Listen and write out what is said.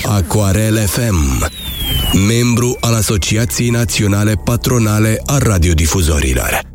Aquarel FM, membru al Asociației Naționale Patronale a Radiodifuzorilor.